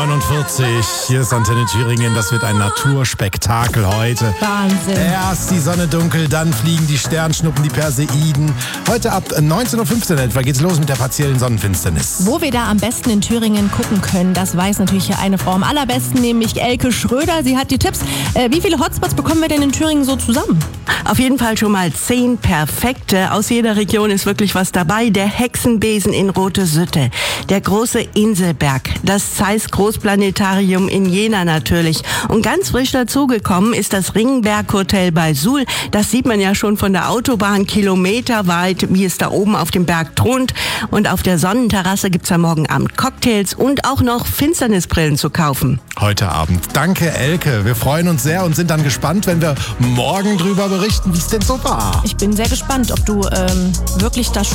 9:49 Uhr. Hier ist Antenne Thüringen. Das wird ein Naturspektakel heute. Wahnsinn. Erst die Sonne dunkel, dann fliegen die Sternschnuppen, die Perseiden. Heute ab 19:15 Uhr etwa geht's los mit der partiellen Sonnenfinsternis. Wo wir da am besten in Thüringen gucken können, das weiß natürlich hier eine Frau am allerbesten, nämlich Elke Schröder. Sie hat die Tipps. Wie viele Hotspots bekommen wir denn in Thüringen so zusammen? Auf jeden Fall schon mal 10 perfekte. Aus jeder Region ist wirklich was dabei. Der Hexenbesen in Rote Sütte, der große Inselberg, das Zeiss Großplanetarium in Jena natürlich. Und ganz frisch dazugekommen ist das Ringberg Hotel bei Suhl. Das sieht man ja schon von der Autobahn kilometerweit, wie es da oben auf dem Berg thront. Und auf der Sonnenterrasse gibt's am morgen Abend Cocktails und auch noch Finsternisbrillen zu kaufen. Heute Abend. Danke, Elke. Wir freuen uns sehr und sind dann gespannt, wenn wir morgen drüber berichten, wie es denn so war. Ich bin sehr gespannt, ob du wirklich das